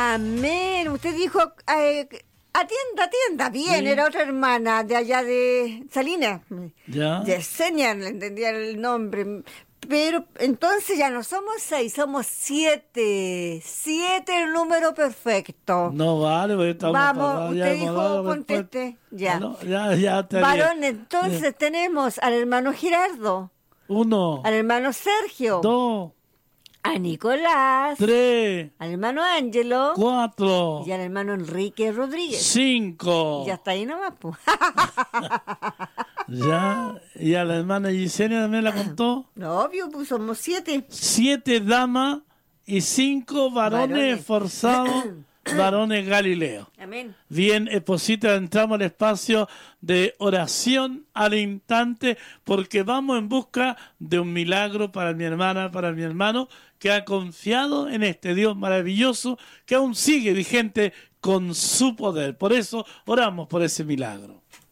Amén. Usted dijo, atienda. Bien, Sí. era otra hermana de allá de Salinas. Ya. Yesenia, le entendía el nombre. Pero entonces ya no somos 6, somos 7. 7 el número perfecto. No vale, porque estamos Vamos, pagados, ya usted hemos dijo, dado respuesta. conteste. Ya. Ah, no, ya está Varón, bien. entonces tenemos al hermano Girardo, 1, al hermano Sergio, 2, a Nicolás, 3, al hermano Ángelo 4, y al hermano Enrique Rodríguez. 5. Y ya está ahí nomás, pues. Ya. Y a la hermana Gisenia también la contó. No, obvio, pues somos 7. 7 damas y 5 varones Varones. esforzados, varones Galileos. Amén. Bien, Esposita, entramos al espacio de oración al instante porque vamos en busca de un milagro para mi hermana, para mi hermano, que ha confiado en este Dios maravilloso que aún sigue vigente con su poder. Por eso oramos por ese milagro.